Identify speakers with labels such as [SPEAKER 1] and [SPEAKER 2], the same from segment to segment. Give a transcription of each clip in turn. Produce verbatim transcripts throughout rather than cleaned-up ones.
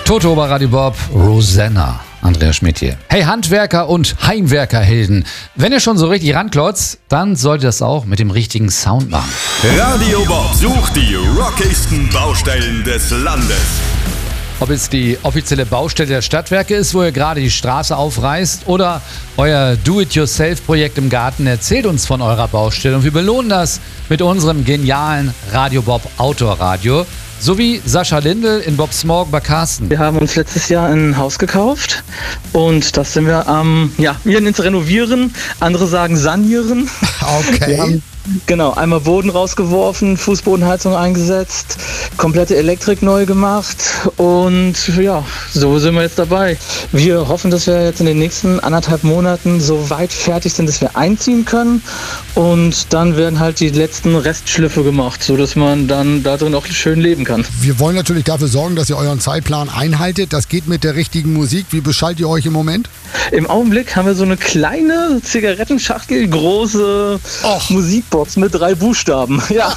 [SPEAKER 1] Toto bei Radio Bob, Rosanna. Andreas Schmidt hier. Hey Handwerker und Heimwerkerhelden, wenn ihr schon so richtig ranklotzt, dann solltet ihr das auch mit dem richtigen Sound machen.
[SPEAKER 2] Radio Bob sucht die rockigsten Baustellen des Landes.
[SPEAKER 1] Ob es die offizielle Baustelle der Stadtwerke ist, wo ihr gerade die Straße aufreißt, oder euer Do-it-yourself-Projekt im Garten, erzählt uns von eurer Baustelle und wir belohnen das mit unserem genialen Radio Bob Outdoor-Radio. Sowie Sascha Lindl in Bobs Morgen bei Carsten.
[SPEAKER 3] Wir haben uns letztes Jahr ein Haus gekauft und das sind wir am, ähm, ja, wir nennen es renovieren, andere sagen sanieren.
[SPEAKER 4] Okay.
[SPEAKER 3] Wir haben, genau, einmal Boden rausgeworfen, Fußbodenheizung eingesetzt, komplette Elektrik neu gemacht und ja, so sind wir jetzt dabei. Wir hoffen, dass wir jetzt in den nächsten anderthalb Monaten so weit fertig sind, dass wir einziehen können und dann werden halt die letzten Restschliffe gemacht, sodass man dann da drin auch schön leben kann.
[SPEAKER 4] Wir wollen natürlich dafür sorgen, dass ihr euren Zeitplan einhaltet. Das geht mit der richtigen Musik. Wie beschallt ihr euch im Moment?
[SPEAKER 3] Im Augenblick haben wir so eine kleine Zigarettenschachtel große
[SPEAKER 4] Och.
[SPEAKER 3] Musikbox mit drei Buchstaben. Ja.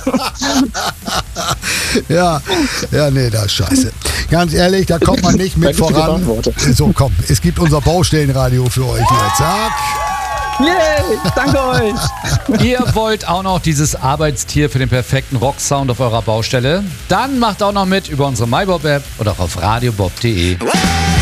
[SPEAKER 4] ja, ja, nee, das ist scheiße. Ganz ehrlich, da kommt man nicht mit voran. So, komm, es gibt unser Baustellenradio für euch hier. Zack.
[SPEAKER 3] Yay, danke euch.
[SPEAKER 1] Ihr wollt auch noch dieses Arbeitstier für den perfekten Rocksound auf eurer Baustelle? Dann macht auch noch mit über unsere MyBob-App oder auch auf radiobob punkt de.